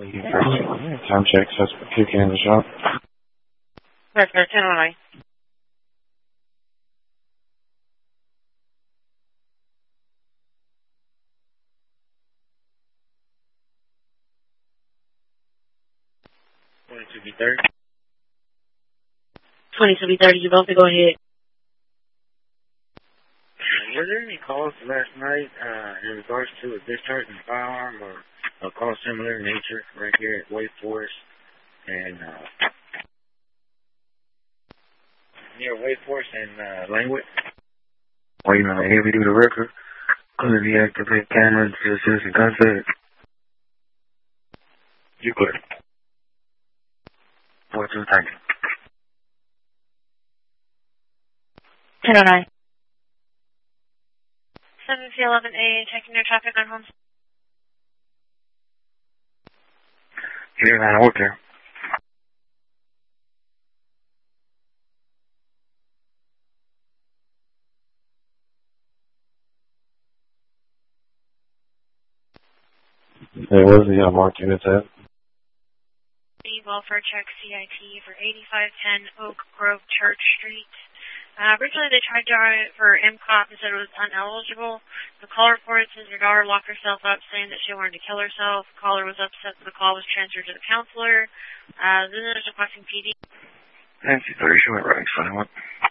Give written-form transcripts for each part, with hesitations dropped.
Time check, suspect kicking in the shop. Record 1009. $22B30. 22B30, you're about to go ahead. Were there any calls last night in regards to a discharge in firearm or a call similar in nature right here at Wake Forest and near Wake Forest and Langwood? Or you know, a heavy duty record could deactivate cameras to citizen contact. You clear. What's your time? 1009. 7C11A, checking your traffic on Holmes. You're not okay. Hey, where's the marked units at? Welfare check CIT for 8510 Oak Grove Church Street. Originally they tried to run it for MCOP and said it was uneligible. The call report says your daughter locked herself up saying that she wanted to kill herself. The caller was upset that the call was transferred to the counselor. Then there's requesting PD. Nancy 30, she went right silent.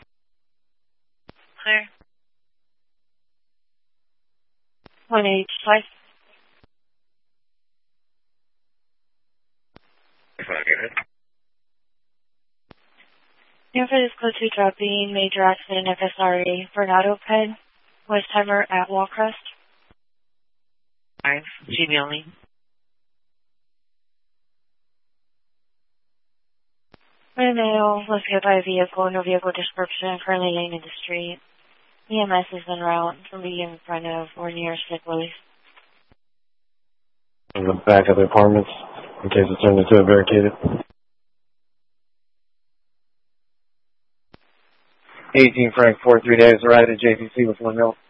Clear. 185. If I get it. Info is close to dropping major accident FSRA Bernardo Pen, West Timer at Wallcrest. 5, Gmail me. Mail was hit by a vehicle, no vehicle description, currently laying in the street. EMS is en route from being in front of or near Slick Willies. In the back of the apartments, in case it's turned into a barricaded. 18 Frank 43 days, arrived at JPC with 1 mil.